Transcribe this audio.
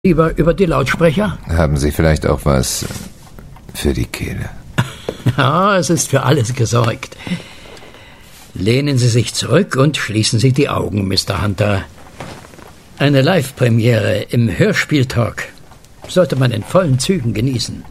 Lieber über die Lautsprecher? Haben Sie vielleicht auch was für die Kehle? Ja, es ist für alles gesorgt. Lehnen Sie sich zurück und schließen Sie die Augen, Mr. Hunter. Eine Live-Premiere im Hörspieltalk sollte man in vollen Zügen genießen.